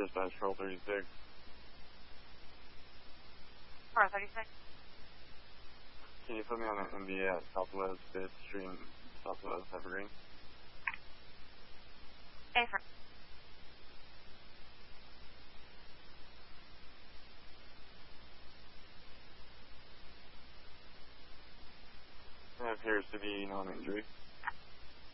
Dispatch, Control 36. Car 36. Can you put me on an MV at Southwest 5th Street, Southwest Evergreen? A-frame. There appears to be non-injury.